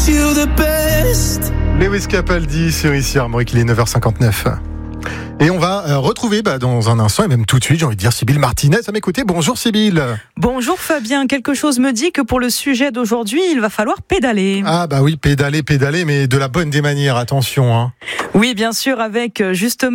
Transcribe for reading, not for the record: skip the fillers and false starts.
you the best. Lewis Capaldi sur ici Armorique, il est 9h59. Et on va retrouver dans un instant, et même tout de suite, j'ai envie de dire Sybille Martinez à mes côtés. Bonjour Sybille. Bonjour Fabien, quelque chose me dit que pour le sujet d'aujourd'hui, il va falloir pédaler. Ah bah oui, pédaler, mais de la bonne des manières, attention. Oui, bien sûr, avec justement